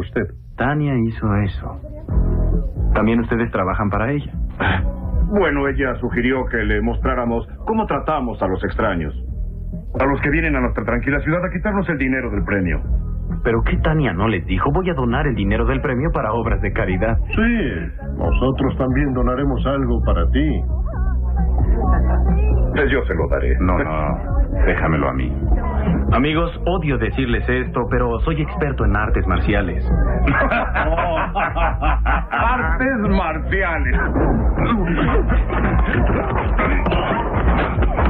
usted. Tania hizo eso. ¿También ustedes trabajan para ella? Bueno, ella sugirió que le mostráramos cómo tratamos a los extraños. A los que vienen a nuestra tranquila ciudad a quitarnos el dinero del premio. ¿Pero qué Tania no les dijo? Voy a donar el dinero del premio para obras de caridad. Sí, nosotros también donaremos algo para ti. Yo se lo daré. No, déjamelo a mí. Amigos, odio decirles esto, pero soy experto en artes marciales. Artes marciales.